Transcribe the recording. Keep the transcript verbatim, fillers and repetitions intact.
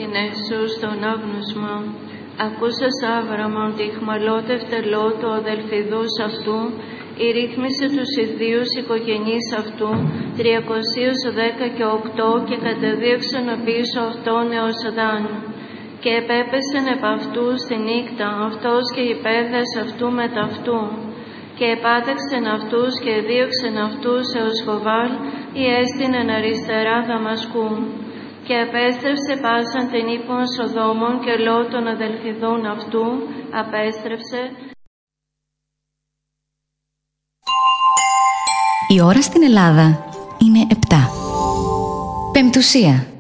εκκινέσου στον άγνωσμα. Ακούσας Άβραμον τη χμαλώτευτε Λότου αδελφιδούς αυτού, η ρύθμιση τους ιδίους οικογενείς αυτού, τριακοσίους δέκα και οκτώ, και κατεδίωξαν πίσω αυτόν έως Δάν. Και επέπεσεν επ' αυτού στη νύχτα αυτός και οι παίδες αυτού μετ' αυτού. Και επάταξεν αυτούς και δίωξεν αυτούς έως Φοβάλ, ή έστεινεν αριστερά Δαμασκού. Και απέστρεψε πάσαν την ύπον Σοδόμων και Λότ των αδελφιδών αυτού, απέστρεψε. Η ώρα στην Ελλάδα είναι επτά. Πεμπτουσία.